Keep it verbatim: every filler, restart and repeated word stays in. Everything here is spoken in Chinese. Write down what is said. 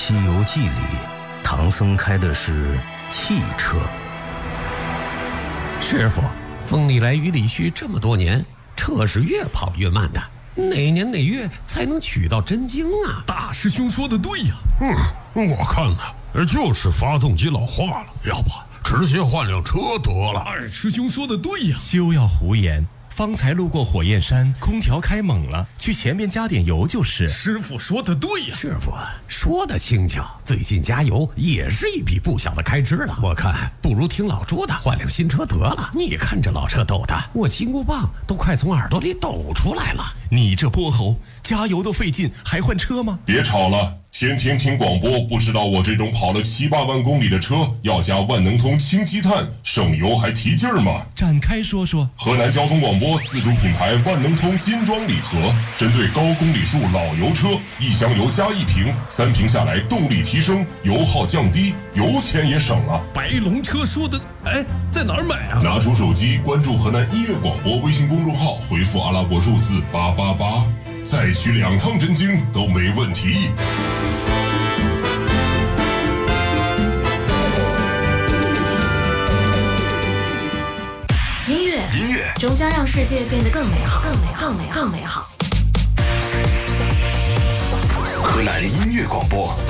西游记》里，唐僧开的是汽车。 师傅，风里来雨里去这么多年，车是越跑越慢的，哪年哪月才能取到真经啊？ 大师兄说的对呀。 嗯，我看呢，就是发动机老化了，要不直接换辆车得了。 二师兄说的对呀。 休要胡言，方才路过火焰山，空调开猛了，去前面加点油就是。 师傅说的对呀。 师傅说的轻巧，最近加油也是一笔不小的开支了。我看不如听老朱的，换辆新车得了。你看这老车抖的，我金箍棒都快从耳朵里抖出来了。 你这泼猴，加油都费劲，还换车吗？ 别吵了。天天听广播，不知道我这种跑了七八万公里的车要加万能通氢积碳，省油还提劲儿吗？ 展开说说。 河南交通广播自主品牌万能通金装礼盒，针对高公里数老油车，一箱油加一瓶，三瓶下来动力提升，油耗降低，油钱也省了。 白龙车说的，哎，在哪儿买啊？ 拿出手机，关注河南音乐广播微信公众号，回复阿拉伯数字八八八，再取两趟真经都没问题。 音乐，音乐终将让世界变得更美好，更美好，更美好，更美好。 河南音乐广播。